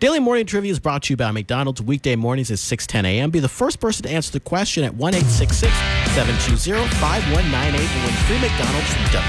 Daily Morning Trivia is brought to you by McDonald's. Weekday mornings at 6:10 a.m. Be the first person to answer the question at 1-866-720-5198 and win free McDonald's from